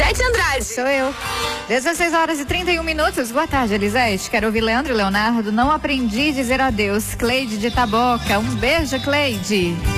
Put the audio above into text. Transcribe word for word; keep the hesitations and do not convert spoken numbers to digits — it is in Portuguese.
Elisete Andrade. Sou eu. dezesseis horas e trinta e um minutos. Boa tarde, Elisete. Quero ouvir Leandro e Leonardo. Não aprendi a dizer adeus. Cleide de Taboca. Um beijo, Cleide.